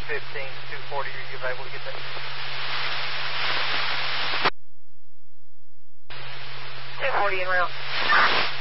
215 to 240, are you able to get that? 240 en route.